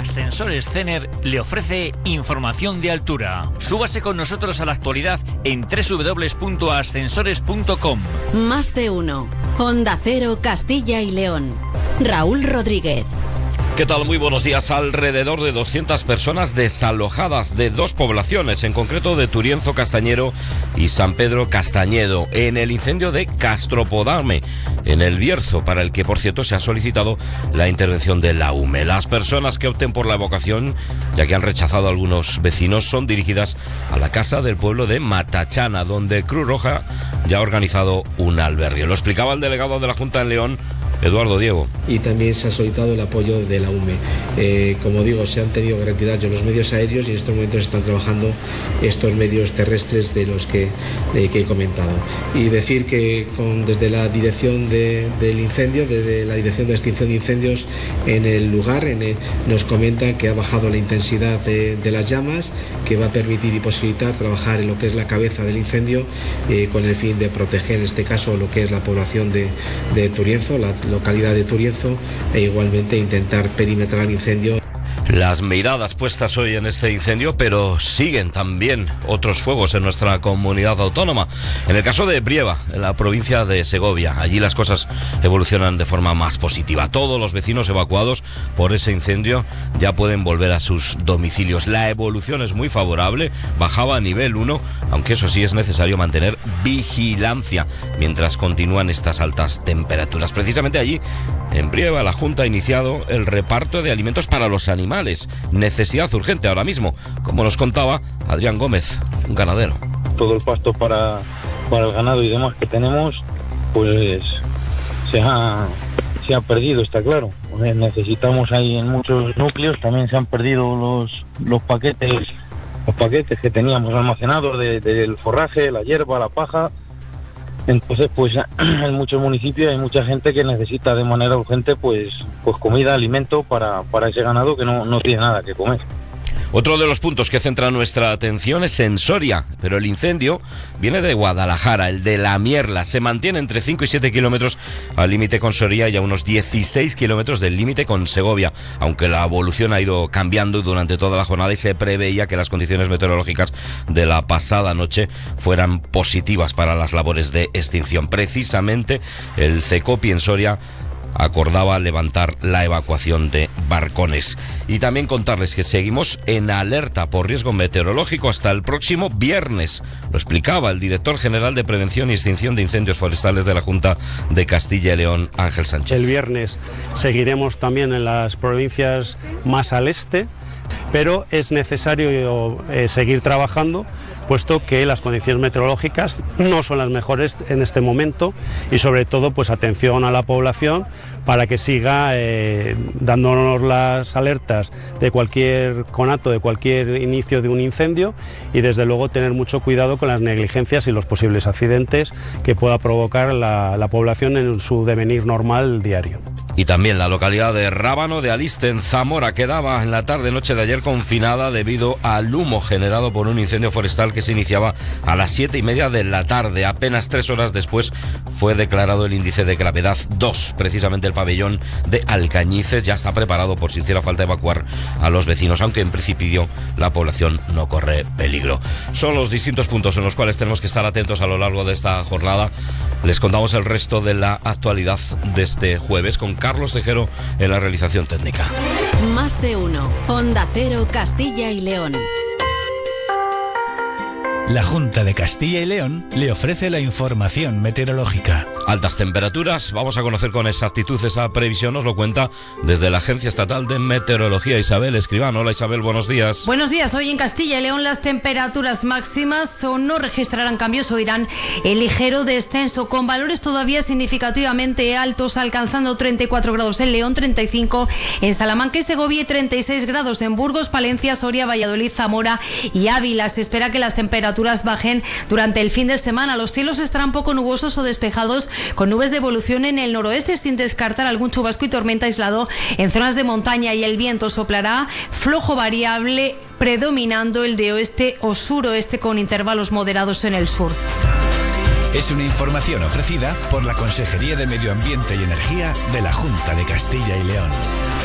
Ascensores Cener le ofrece información de altura. Súbase con nosotros a la actualidad en www.ascensores.com. Más de uno. Onda Cero, Castilla y León. Raúl Rodríguez. ¿Qué tal? Muy buenos días. Alrededor de 200 personas desalojadas de dos poblaciones, en concreto de Turienzo Castañero y San Pedro Castañedo, en el incendio de Castropodame, en el Bierzo, para el que, por cierto, se ha solicitado la intervención de la UME. Las personas que opten por la evacuación, ya que han rechazado a algunos vecinos, son dirigidas a la casa del pueblo de Matachana, donde Cruz Roja ya ha organizado un albergue. Lo explicaba el delegado de la Junta en León, Eduardo Diego. Y también se ha solicitado el apoyo de la UME. Como digo, se han tenido que retirar ya los medios aéreos y en estos momentos están trabajando estos medios terrestres de los que he comentado. Y decir que desde la dirección del incendio, desde la dirección de extinción de incendios en el lugar, nos comentan que ha bajado la intensidad de las llamas, que va a permitir y posibilitar trabajar en lo que es la cabeza del incendio, con el fin de proteger, en este caso, lo que es la población de Turienzo, la localidad de Turienzo, e igualmente intentar perimetrar el incendio. Las miradas puestas hoy en este incendio, pero siguen también otros fuegos en nuestra comunidad autónoma. En el caso de Brieva, en la provincia de Segovia, allí las cosas evolucionan de forma más positiva. Todos los vecinos evacuados por ese incendio ya pueden volver a sus domicilios. La evolución es muy favorable, bajaba a nivel 1, aunque eso sí es necesario mantener vigilancia mientras continúan estas altas temperaturas. Precisamente allí, en Brieva, la Junta ha iniciado el reparto de alimentos para los animales. Necesidad urgente ahora mismo, como nos contaba Adrián Gómez, un ganadero. Todo el pasto para el ganado y demás que tenemos, pues se ha perdido, está claro. Necesitamos ahí en muchos núcleos, también se han perdido los paquetes que teníamos almacenados del forraje, la hierba, la paja. Entonces, pues en muchos municipios hay mucha gente que necesita de manera urgente pues comida, alimento para ese ganado que no tiene nada que comer. Otro de los puntos que centra nuestra atención es en Soria, pero el incendio viene de Guadalajara, el de La Mierla. Se mantiene entre 5 y 7 kilómetros al límite con Soria y a unos 16 kilómetros del límite con Segovia, aunque la evolución ha ido cambiando durante toda la jornada y se preveía que las condiciones meteorológicas de la pasada noche fueran positivas para las labores de extinción. Precisamente el CECOPI en Soria acordaba levantar la evacuación de barcones. Y también contarles que seguimos en alerta por riesgo meteorológico hasta el próximo viernes. Lo explicaba el director general de Prevención y Extinción de Incendios Forestales de la Junta de Castilla y León, Ángel Sánchez. El viernes seguiremos también en las provincias más al este, pero es necesario seguir trabajando, puesto que las condiciones meteorológicas no son las mejores en este momento y sobre todo pues atención a la población para que siga dándonos las alertas de cualquier conato, de cualquier inicio de un incendio y desde luego tener mucho cuidado con las negligencias y los posibles accidentes que pueda provocar la población en su devenir normal diario. Y también la localidad de Rábano de Aliste, en Zamora, quedaba en la tarde-noche de ayer confinada debido al humo generado por un incendio forestal que se iniciaba a las 7:30 de la tarde. Apenas 3 horas después fue declarado el índice de gravedad 2. Precisamente el pabellón de Alcañices ya está preparado por si hiciera falta evacuar a los vecinos, aunque en principio la población no corre peligro. Son los distintos puntos en los cuales tenemos que estar atentos a lo largo de esta jornada. Les contamos el resto de la actualidad de este jueves con Carlos Tejero en la realización técnica. Más de uno. Onda Cero, Castilla y León. La Junta de Castilla y León le ofrece la información meteorológica. Altas temperaturas, vamos a conocer con exactitud esa previsión, nos lo cuenta desde la Agencia Estatal de Meteorología Isabel Escribano. Hola Isabel, buenos días. Buenos días, hoy en Castilla y León las temperaturas máximas no registrarán cambios o irán en ligero descenso, con valores todavía significativamente altos, alcanzando 34 grados en León, 35 en Salamanca y Segovia y 36 grados en Burgos, Palencia, Soria, Valladolid, Zamora y Ávila. Se espera que las temperaturas bajen durante el fin de semana. Los cielos estarán poco nubosos o despejados, con nubes de evolución en el noroeste, sin descartar algún chubasco y tormenta aislado en zonas de montaña, y el viento soplará flojo variable, predominando el de oeste o suroeste, con intervalos moderados en el sur. Es una información ofrecida por la Consejería de Medio Ambiente y Energía de la Junta de Castilla y León.